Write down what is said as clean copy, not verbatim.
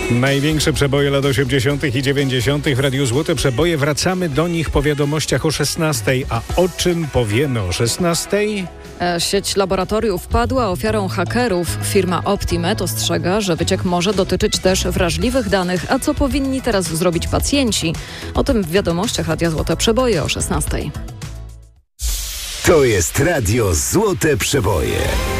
Największe przeboje lat 80. i 90. w Radiu Złote Przeboje. Wracamy do nich po wiadomościach o 16. A o czym powiemy o 16? Sieć laboratoriów padła ofiarą hakerów. Firma Optimed ostrzega, że wyciek może dotyczyć też wrażliwych danych. A co powinni teraz zrobić pacjenci? O tym w wiadomościach Radia Złote Przeboje o 16. To jest Radio Złote Przeboje.